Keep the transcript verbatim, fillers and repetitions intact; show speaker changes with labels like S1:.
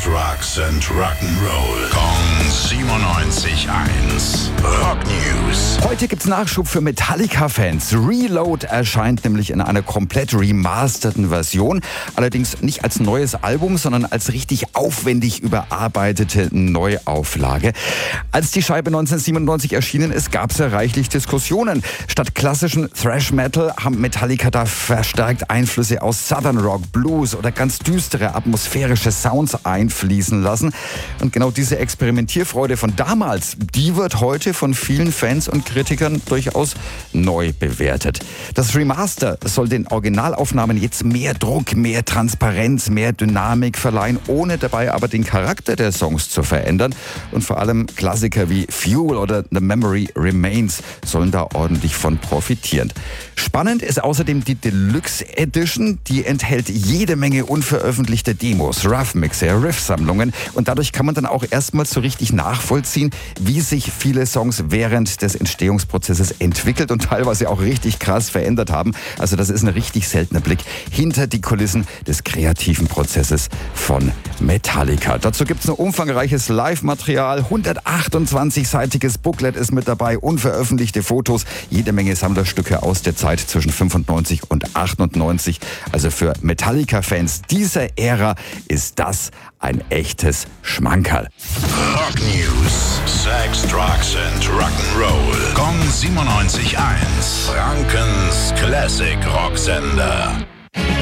S1: Drugs and Rock'n'Roll. Kong siebenundneunzig Komma eins. Rock News.
S2: Heute gibt's Nachschub für Metallica-Fans. Reload erscheint nämlich in einer komplett remasterten Version. Allerdings nicht als neues Album, sondern als richtig aufwendig überarbeitete Neuauflage. Als die Scheibe neunzehnhundertsiebenundneunzig erschienen ist, gab's ja reichlich Diskussionen. Statt klassischen Thrash Metal haben Metallica da verstärkt Einflüsse aus Southern Rock, Blues oder ganz düstere atmosphärische Sounds einfließen lassen. Und genau diese Experimentierfreude von damals, die wird heute von vielen Fans und Kritikern durchaus neu bewertet. Das Remaster soll den Originalaufnahmen jetzt mehr Druck, mehr Transparenz, mehr Dynamik verleihen, ohne dabei aber den Charakter der Songs zu verändern. Und vor allem Klassiker wie Fuel oder The Memory Remains sollen da ordentlich von profitieren. Spannend ist außerdem die Deluxe Edition, die enthält jede Menge unveröffentlichte Demos, Rough-Mixer, Riff-Sammlungen und dadurch kann man dann auch erstmals so richtig nachvollziehen, wie sich viele Songs während des Entstehungsprozesses entwickelt und teilweise auch richtig krass verändert haben. Also das ist ein richtig seltener Blick hinter die Kulissen des kreativen Prozesses von Metallica. Dazu gibt es ein umfangreiches Live-Material, hundertachtundzwanzig-seitiges Booklet ist mit dabei, unveröffentlichte Fotos, jede Menge Sammlerstücke aus der Zeit zwischen fünfundneunzig und achtundneunzig. Also für Metallica-Fans dieser Ära ist das ein echtes Schmankerl.
S1: Rock News. Sex, Drugs and Rock'n'Roll. Kong siebenundneunzig Komma eins. Frankens Classic Rocksender.